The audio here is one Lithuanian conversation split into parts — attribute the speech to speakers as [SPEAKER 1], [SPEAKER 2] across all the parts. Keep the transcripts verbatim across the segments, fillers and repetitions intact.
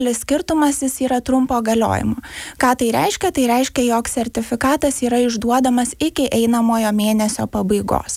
[SPEAKER 1] skirtumas jis yra trumpo galiojimo. Ką tai reiškia? Tai reiškia, jog sertifikatas yra išduodamas iki einamojo mėnesio pabaigos.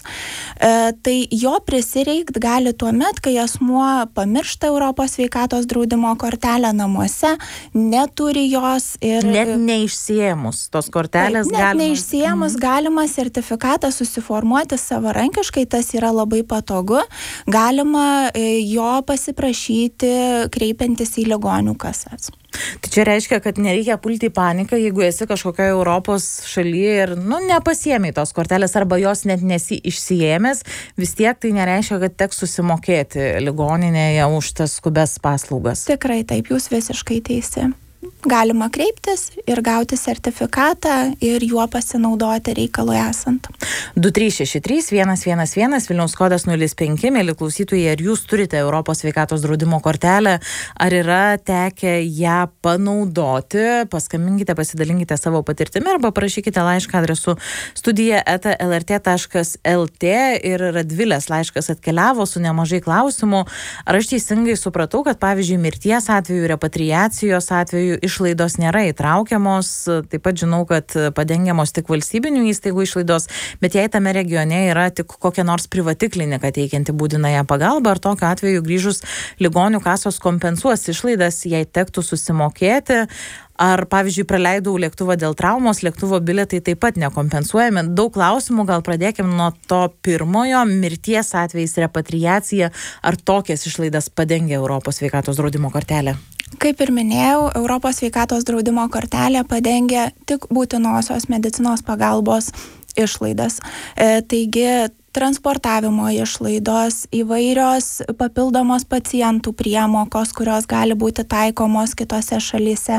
[SPEAKER 1] E, tai jo prisireikt gali tuo met, kai asmuo pamiršta Europos sveikatos draudimo kortelę namuose, neturi jos ir...
[SPEAKER 2] Net neišsiėmus tos kortelės
[SPEAKER 1] taip,
[SPEAKER 2] galima...
[SPEAKER 1] Net neišsiėmus
[SPEAKER 2] mhm.
[SPEAKER 1] galima sertifikatą susiformuoti savarankiškai, tas yra labai patogu. Galima jo pasiprašyti, kreipiantis į ligonių kasas.
[SPEAKER 2] Tai čia reiškia, kad nereikia pulti į paniką, jeigu esi kažkokioje Europos šalyje ir, nu, nepasiėmei tos kortelės arba jos net nesi išsiėmęs, vis tiek tai nereiškia, kad teks susimokėti ligoninėje už tas skubes paslaugas.
[SPEAKER 1] Tikrai taip, jūs visiškai teisi. Galima kreiptis ir gauti sertifikatą ir juo pasinaudoti reikalui esant.
[SPEAKER 2] du trys šeši trys vienas vienas vienas, Vilniaus kodas nulis penki, mėly klausytojai, ar jūs turite Europos sveikatos draudimo kortelę, ar yra tekę ją panaudoti, paskambinkite, pasidalinkite savo patirtimi arba parašykite laišką adresu studija eta lrt taškas lt ir Radvilės laiškas atkeliavo su nemažai klausimų. Ar aš teisingai supratau, kad pavyzdžiui mirties atveju, repatriacijos atveju išlaidos nėra įtraukiamos, taip pat žinau, kad padengiamos tik valstybinių įstaigų išlaidos, bet jei tame regione yra tik kokia nors privati klinika teikianti būtinąją pagalbą, ar tokiu atveju grįžus ligonių kasos kompensuos išlaidas, jei tektų susimokėti, ar pavyzdžiui praleidau lėktuvą dėl traumos, lėktuvo bilietai taip pat nekompensuojami. Daug klausimų, gal pradėkim nuo to pirmojo, mirties atvejais, repatriacija, ar tokias išlaidas padengia Europos sveikatos draudimo kortelė?
[SPEAKER 1] Kaip ir minėjau, Europos sveikatos draudimo kortelė padengia tik būtinosios medicinos pagalbos išlaidas. E, taigi, transportavimo išlaidos, įvairios papildomos pacientų priemokos, kurios gali būti taikomos kitose šalyse,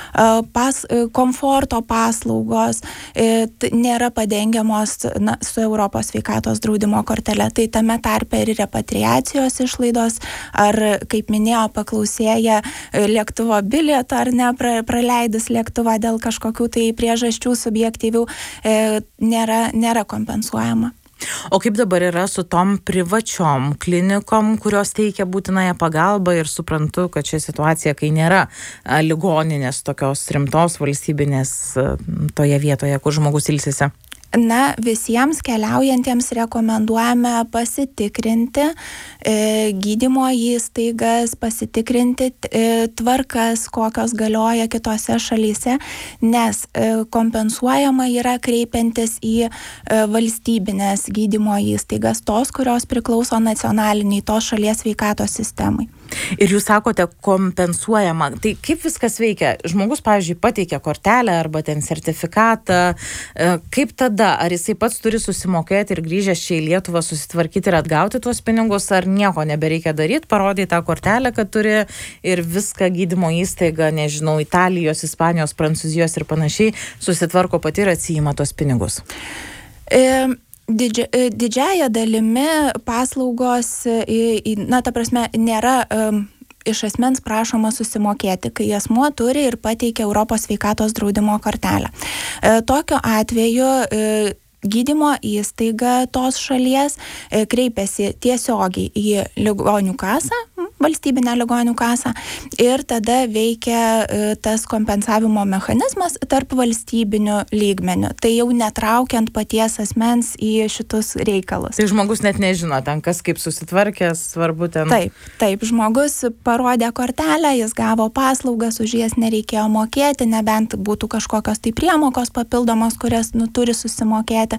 [SPEAKER 1] pas, komforto paslaugos nėra padengiamos na, su Europos sveikatos draudimo kortele. Tai tame tarpe ir repatriacijos išlaidos, ar, kaip minėjo paklausėja, lėktuvo bilietą ar ne, praleidus lėktuvą dėl kažkokių tai priežasčių subjektyvių, nėra, nėra kompensuojama.
[SPEAKER 2] O kaip dabar yra su tom privačiom klinikom, kurios teikia būtinąją pagalbą, ir suprantu, kad čia situacija, kai nėra ligoninės tokios rimtos valstybinės toje vietoje, kur žmogus ilsisi?
[SPEAKER 1] Na, visiems keliaujantiems rekomenduojame pasitikrinti e, gydymo įstaigas, pasitikrinti e, tvarkas, kokios galioja kitose šalyse, nes e, kompensuojama yra kreipiantis į e, valstybinės gydymo įstaigas, tos, kurios priklauso nacionaliniai tos šalies sveikatos sistemai.
[SPEAKER 2] Ir jūs sakote kompensuojama. Tai kaip viskas veikia? Žmogus, pavyzdžiui, pateikia kortelę arba ten sertifikatą. Kaip tada? Ar jisai pats turi susimokėti ir grįžęs čia į Lietuvą susitvarkyti ir atgauti tuos pinigus, ar nieko nebereikia daryti, parodai tą kortelę, kad turi ir viską gydymo įstaiga, nežinau, Italijos, Ispanijos, Prancūzijos ir panašiai, susitvarko pati ir atsiima tuos pinigus?
[SPEAKER 1] E... Didžia, didžiaja dalimi paslaugos, na, ta prasme, nėra um, iš asmens prašoma susimokėti, kai asmuo turi ir pateikia Europos sveikatos draudimo kortelę. E, tokiu atveju e, gydymo įstaiga tos šalies e, kreipiasi tiesiogiai į ligonių kasą, valstybinę ligonių kasą, ir tada veikia e, tas kompensavimo mechanizmas tarp valstybinių lygmenių. Tai jau netraukiant paties asmens į šitus reikalus.
[SPEAKER 2] Tai žmogus net nežino ten, kas kaip susitvarkęs, svarbu ten.
[SPEAKER 1] Taip, taip, žmogus parodė kortelę, jis gavo paslaugas, už jas nereikėjo mokėti, nebent būtų kažkokios tai priemokos papildomos, kurias nu, turi susimokėti.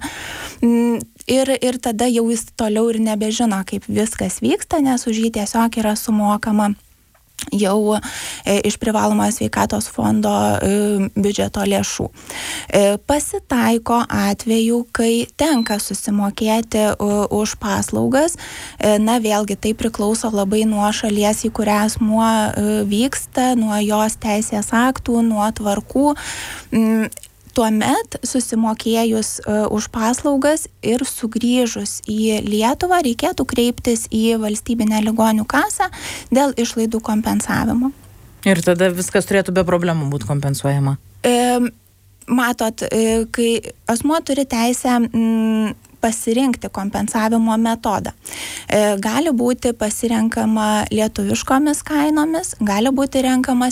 [SPEAKER 1] Ir, ir tada jau jis toliau ir nebežino, kaip viskas vyksta, nes už jį tiesiog yra sumokama jau e, iš privalomojo sveikatos fondo e, biudžeto lėšų. E, pasitaiko atveju, kai tenka susimokėti e, už paslaugas. E, na, vėlgi, tai priklauso labai nuo šalies, į kurią asmuo e, vyksta, nuo jos teisės aktų, nuo tvarkų. Mm, Tuomet susimokėjus uh, už paslaugas ir sugrįžus į Lietuvą reikėtų kreiptis į valstybinę ligonių kasą dėl išlaidų kompensavimo.
[SPEAKER 2] Ir tada viskas turėtų be problemų būti kompensuojama?
[SPEAKER 1] E, matot, e, kai asmuo turi teisę m, pasirinkti kompensavimo metodą. E, gali būti pasirenkama lietuviškomis kainomis, gali būti renkamas